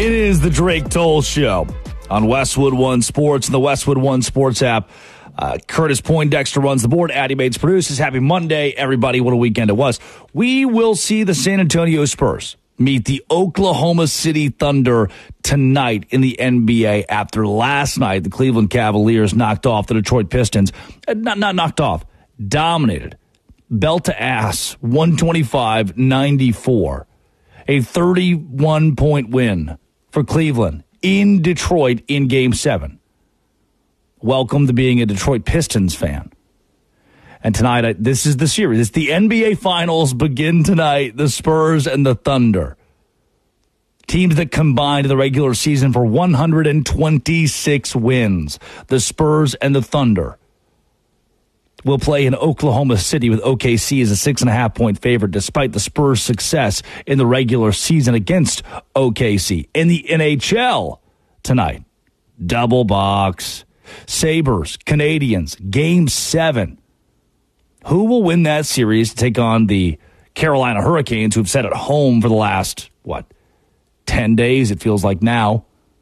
It is the Drake Toll Show on Westwood One Sports and the Westwood One Sports app. Curtis Poindexter runs the board. Addy Bates produces. Happy Monday, everybody. What a weekend it was. We will see the San Antonio Spurs meet the Oklahoma City Thunder tonight in the NBA after last night the Cleveland Cavaliers knocked off the Detroit Pistons. Not knocked off, dominated. Belt to ass, 125-94. A 31-point win for Cleveland in Detroit in Game 7. Welcome to being a Detroit Pistons fan. And tonight, this is the series. It's the NBA Finals begin tonight, the Spurs and the Thunder. Teams that combined the regular season for 126 wins. The Spurs and the Thunder will play in Oklahoma City with OKC as a 6.5-point favorite, despite the Spurs' success in the regular season against OKC. In the NHL tonight, double box, Sabres, Canadians, Game 7. Who will win that series to take on the Carolina Hurricanes, who've sat at home for the last, 10 days, it feels like now.